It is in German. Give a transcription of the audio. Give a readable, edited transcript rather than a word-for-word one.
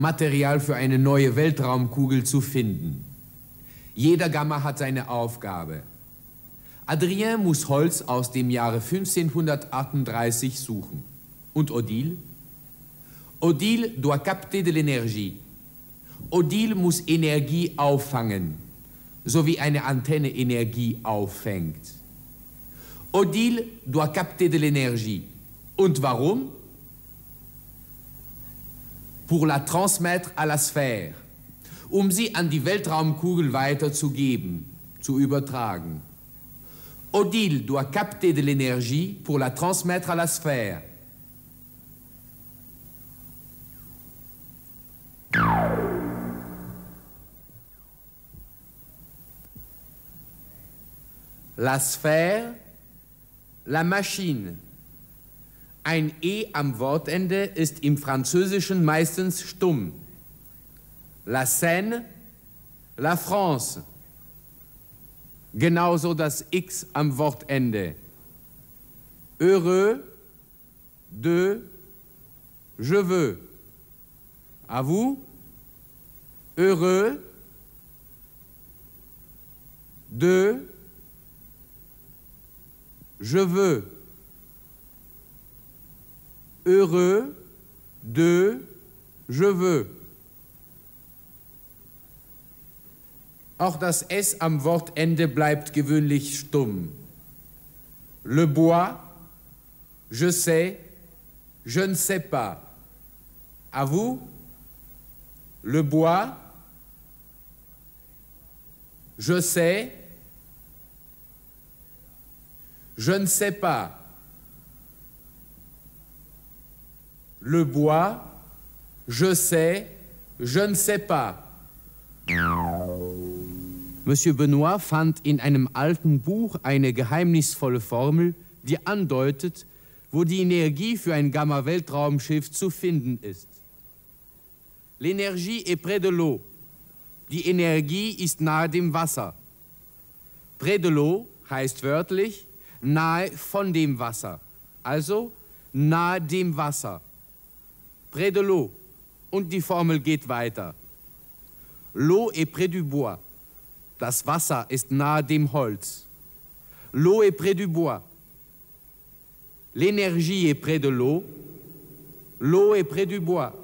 Material für eine neue Weltraumkugel zu finden. Jeder Gamma hat seine Aufgabe. Adrien muss Holz aus dem Jahre 1538 suchen. Und Odile? Odile doit capter de l'énergie. Odile muss Energie auffangen, so wie eine Antenne Energie auffängt. Odile doit capter de l'énergie. Und warum? Pour la transmettre à la sphère, um sie an die Weltraumkugel weiterzugeben, zu übertragen. Odile doit capter de l'énergie pour la transmettre à la sphère. La sphère, la machine. Ein E am Wortende ist im Französischen meistens stumm. La Seine, la France. Genauso das X am Wortende. Heureux, de, je veux. À vous? Heureux, de, je veux. Heureux, de, je veux. Auch das S am Wortende bleibt gewöhnlich stumm. Le bois, je sais, je ne sais pas. À vous? Le bois, je sais, je ne sais pas. Le bois, je sais, je ne sais pas. Monsieur Benoit fand in einem alten Buch eine geheimnisvolle Formel, die andeutet, wo die Energie für ein Gamma-Weltraumschiff zu finden ist. L'énergie est près de l'eau. Die Energie ist nahe dem Wasser. Près de l'eau heißt wörtlich nahe von dem Wasser, also nahe dem Wasser. Près de l'eau. Und die Formel geht weiter. L'eau est près du bois. Das Wasser ist nahe dem Holz. L'eau est près du bois. L'énergie est près de l'eau. L'eau est près du bois.